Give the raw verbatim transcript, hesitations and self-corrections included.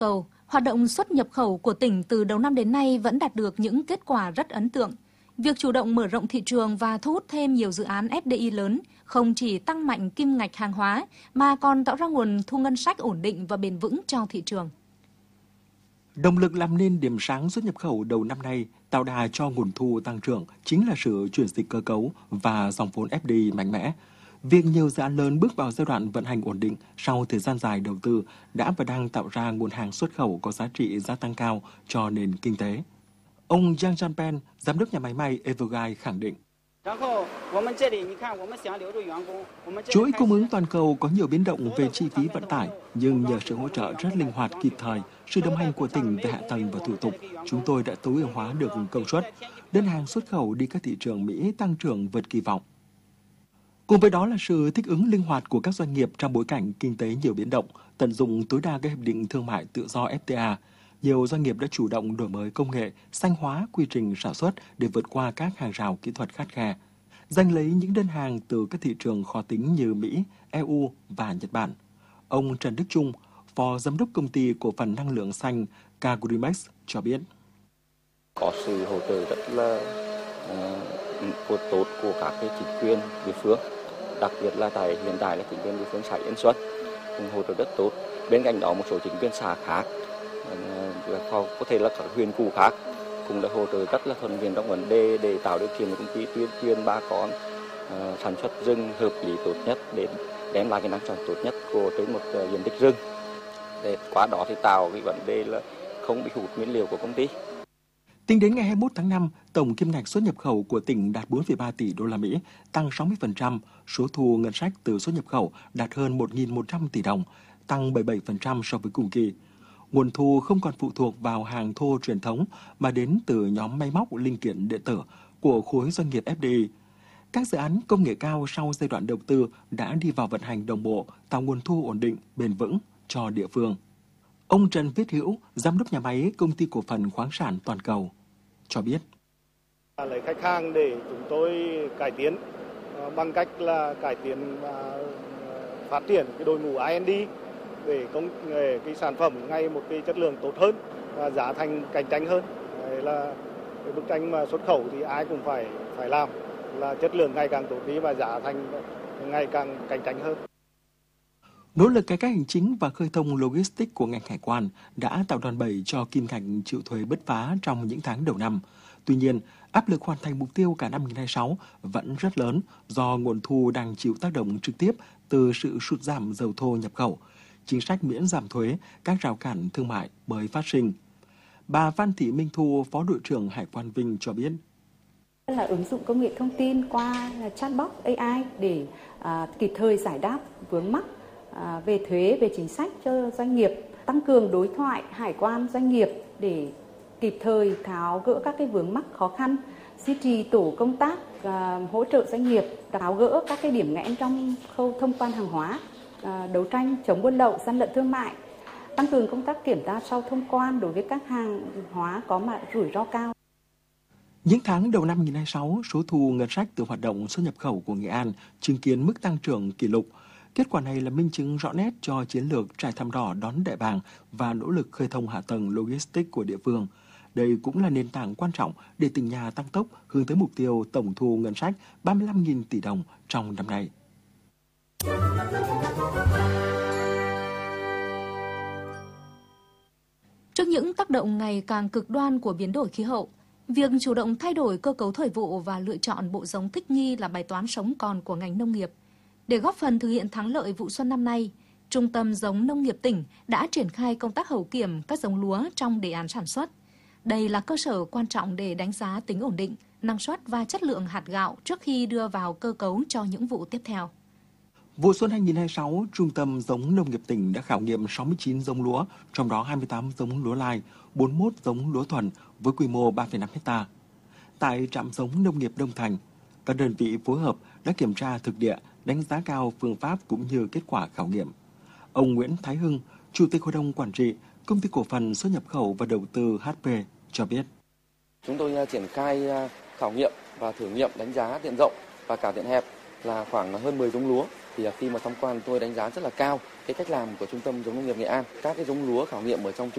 Cầu, hoạt động xuất nhập khẩu của tỉnh từ đầu năm đến nay vẫn đạt được những kết quả rất ấn tượng. Việc chủ động mở rộng thị trường và thu hút thêm nhiều dự án ép đê i lớn không chỉ tăng mạnh kim ngạch hàng hóa mà còn tạo ra nguồn thu ngân sách ổn định và bền vững cho thị trường. Động lực làm nên điểm sáng xuất nhập khẩu đầu năm nay, tạo đà cho nguồn thu tăng trưởng chính là sự chuyển dịch cơ cấu và dòng vốn ép đê i mạnh mẽ. Việc nhiều dự án lớn bước vào giai đoạn vận hành ổn định sau thời gian dài đầu tư đã và đang tạo ra nguồn hàng xuất khẩu có giá trị gia tăng cao cho nền kinh tế. Ông Yang Jianpen, giám đốc nhà máy may Everguide khẳng định. Chuỗi cung ứng toàn cầu có nhiều biến động về chi phí vận tải, nhưng nhờ sự hỗ trợ rất linh hoạt kịp thời, sự đồng hành của tỉnh về hạ tầng và thủ tục, chúng tôi đã tối ưu hóa được công suất. Đơn hàng xuất khẩu đi các thị trường Mỹ tăng trưởng vượt kỳ vọng. Cùng với đó là sự thích ứng linh hoạt của các doanh nghiệp trong bối cảnh kinh tế nhiều biến động, tận dụng tối đa các hiệp định thương mại tự do ép tê a. Nhiều doanh nghiệp đã chủ động đổi mới công nghệ, xanh hóa quy trình sản xuất để vượt qua các hàng rào kỹ thuật khắt khe, giành lấy những đơn hàng từ các thị trường khó tính như Mỹ, e u và Nhật Bản. Ông Trần Đức Trung, Phó Giám đốc Công ty Cổ phần Năng lượng Xanh Cagrimex cho biết. Có sự hỗ trợ rất là uh, tốt của các cái chính quyền địa phương, đặc biệt là tại hiện tại là chính quyền địa phương xã Yên Xuân cũng hỗ trợ rất tốt. Bên cạnh đó một số chính quyền xã khác, uh, có thể là các huyện cụ khác cũng đã hỗ trợ rất là thuận tiện trong vấn đề để tạo điều kiện cho công ty tuyên truyền bà con uh, sản xuất rừng hợp lý tốt nhất để đem lại cái năng suất tốt nhất của trên một uh, diện tích rừng. Để qua đó thì tạo cái vấn đề là không bị hụt nguyên liệu của công ty. Tính đến ngày hai mươi mốt tháng năm, tổng kim ngạch xuất nhập khẩu của tỉnh đạt bốn phẩy ba tỷ đô la Mỹ, tăng sáu mươi phần trăm, số thu ngân sách từ xuất nhập khẩu đạt hơn một nghìn một trăm tỷ đồng, tăng bảy mươi bảy phần trăm so với cùng kỳ. Nguồn thu không còn phụ thuộc vào hàng thô truyền thống mà đến từ nhóm máy móc linh kiện điện tử của khối doanh nghiệp ép đê i. Các dự án công nghệ cao sau giai đoạn đầu tư đã đi vào vận hành đồng bộ, tạo nguồn thu ổn định, bền vững cho địa phương. Ông Trần Viết Hữu, giám đốc nhà máy Công ty Cổ phần Khoáng sản Toàn cầu, cho biết. Lấy khách hàng để chúng tôi cải tiến bằng cách là cải tiến và phát triển cái đội ngũ R and D để công nghệ cái sản phẩm ngay một cái chất lượng tốt hơn và giá thành cạnh tranh hơn. Đấy là cái bức tranh mà xuất khẩu thì ai cũng phải phải làm, là chất lượng ngày càng tốt đi và giá thành ngày càng cạnh tranh hơn. Nỗ lực cải cách hành chính và khơi thông logistics của ngành hải quan đã tạo đòn bẩy cho kim ngạch chịu thuế bứt phá trong những tháng đầu năm. Tuy nhiên, áp lực hoàn thành mục tiêu cả năm hai nghìn không trăm hai mươi sáu vẫn rất lớn do nguồn thu đang chịu tác động trực tiếp từ sự sụt giảm dầu thô nhập khẩu, chính sách miễn giảm thuế, các rào cản thương mại mới phát sinh. Bà Phan Thị Minh Thu, Phó đội trưởng Hải quan Vinh cho biết. Là ứng dụng công nghệ thông tin qua chatbot a i để à, kịp thời giải đáp vướng mắc à, về thuế, về chính sách cho doanh nghiệp, tăng cường đối thoại hải quan doanh nghiệp để kịp thời tháo gỡ các cái vướng mắc khó khăn, duy trì tổ công tác à, hỗ trợ doanh nghiệp tháo gỡ các cái điểm nghẽn trong khâu thông quan hàng hóa, à, đấu tranh chống buôn lậu, gian lận thương mại, tăng cường công tác kiểm tra sau thông quan đối với các hàng hóa có mặt rủi ro cao. Những tháng đầu năm hai nghìn không trăm hai mươi sáu, số thu ngân sách từ hoạt động xuất nhập khẩu của Nghệ An chứng kiến mức tăng trưởng kỷ lục. Kết quả này là minh chứng rõ nét cho chiến lược trải thảm đỏ đón đại bàng và nỗ lực khơi thông hạ tầng logistics của địa phương. Đây cũng là nền tảng quan trọng để tỉnh nhà tăng tốc hướng tới mục tiêu tổng thu ngân sách ba mươi lăm nghìn tỷ đồng trong năm nay. Trước những tác động ngày càng cực đoan của biến đổi khí hậu, việc chủ động thay đổi cơ cấu thời vụ và lựa chọn bộ giống thích nghi là bài toán sống còn của ngành nông nghiệp. Để góp phần thực hiện thắng lợi vụ xuân năm nay, Trung tâm Giống Nông nghiệp tỉnh đã triển khai công tác hậu kiểm các giống lúa trong đề án sản xuất. Đây là cơ sở quan trọng để đánh giá tính ổn định, năng suất và chất lượng hạt gạo trước khi đưa vào cơ cấu cho những vụ tiếp theo. Vụ xuân hai nghìn không trăm hai mươi sáu, Trung tâm Giống Nông nghiệp tỉnh đã khảo nghiệm sáu mươi chín giống lúa, trong đó hai mươi tám giống lúa lai, bốn mươi mốt giống lúa thuần với quy mô ba phẩy năm héc-ta. Tại trạm giống nông nghiệp Đông Thành, các đơn vị phối hợp đã kiểm tra thực địa, đánh giá cao phương pháp cũng như kết quả khảo nghiệm. Ông Nguyễn Thái Hưng, Chủ tịch Hội đồng Quản trị, Công ty Cổ phần Xuất nhập khẩu và Đầu tư hát pê cho biết. Chúng tôi triển khai khảo nghiệm và thử nghiệm đánh giá diện rộng và cả diện hẹp là khoảng hơn mười giống lúa. Thì khi mà tham quan tôi đánh giá rất là cao cái cách làm của Trung tâm Giống Nông nghiệp Nghệ An. Các cái giống lúa khảo nghiệm ở trong